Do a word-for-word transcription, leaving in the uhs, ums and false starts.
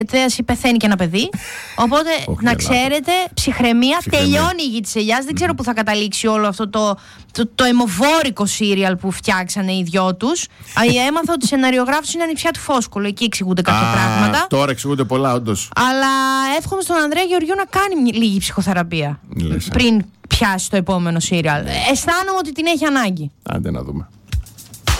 θέαση πεθαίνει και ένα παιδί. Οπότε Όχι, να Ελλάδα. ξέρετε, ψυχραιμία, Ψυχραιμία. τελειώνει η γη της ελιάς. Δεν ξέρω που θα καταλήξει όλο αυτό το, το, το αιμοβόρικο σύριαλ που φτιάξανε οι δυο τους. Α, έμαθα ότι οι σεναριογράφους είναι ανιψιά του Φόσκολου. Εκεί εξηγούνται κάποια Α, πράγματα. Τώρα εξηγούνται πολλά, όντως. Αλλά εύχομαι στον Ανδρέα Γεωργιού να κάνει μια- λίγη ψυχοθεραπεία Λες, ε. πριν πιάσει το επόμενο σύριαλ. Αισθάνομαι ότι την έχει ανάγκη. Άντε να δούμε.